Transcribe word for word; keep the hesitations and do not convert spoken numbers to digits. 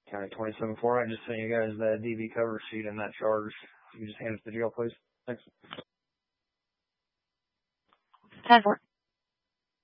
County twenty-seven four. I just sent you guys the D V cover sheet and that charge. You just hand it to the jail, please. Thanks. ten four.